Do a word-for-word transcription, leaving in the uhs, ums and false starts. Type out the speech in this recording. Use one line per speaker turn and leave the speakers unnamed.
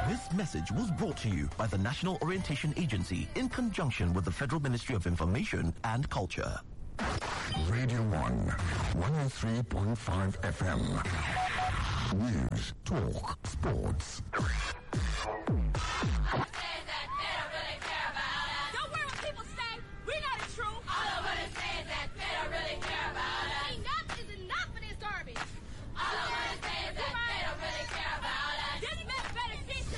This message was brought to you by the National Orientation Agency in conjunction with the Federal Ministry of Information and Culture.
Radio one, one oh three point five F M. News, talk, sports.